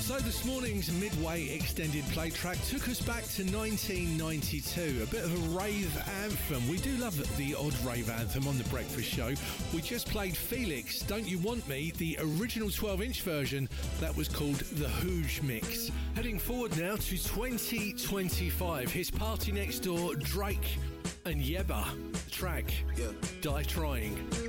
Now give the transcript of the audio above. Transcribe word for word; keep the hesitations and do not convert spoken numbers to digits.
So this morning's Midway extended play track took us back to nineteen ninety-two, a bit of a rave anthem. We do love the odd rave anthem on The Breakfast Show. We just played Felix, Don't You Want Me, the original twelve-inch version that was called the Hooge Mix. Heading forward now to twenty twenty-five, his Party Next Door, Drake and Yebba. The track, yeah. Die Trying.